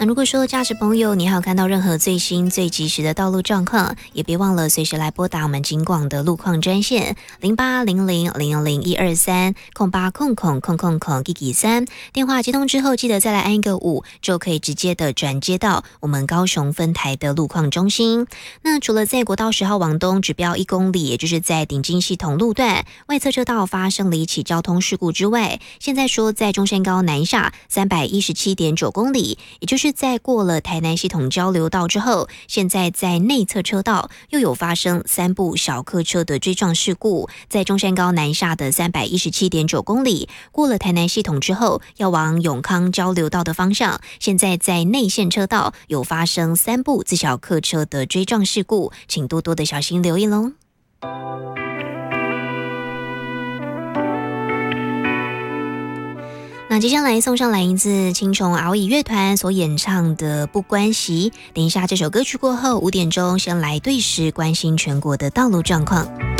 那如果说驾驶朋友你还有看到任何最新最及时的道路状况，也别忘了随时来拨打我们警广的路况专线080000012308000033，电话接通之后记得再来按一个5，就可以直接的转接到我们高雄分台的路况中心。那除了在国道10号往东指标1公里，也就是在顶金系统路段外侧车道发生了一起交通事故之外，现在说在中山高南下317.9公里，也就是在过了台南系统交流道之后，现在在内侧车道又有发生3部小客车的追撞事故，在中山高南下的317.9公里，过了台南系统之后，要往永康交流道的方向，现在在内线车道有发生3部自小客车的追撞事故，请多多的小心留意咯。那接下来送上来自青虫敖乙乐团所演唱的《不关系》。等一下这首歌曲过后，5点钟先来对时关心全国的道路状况。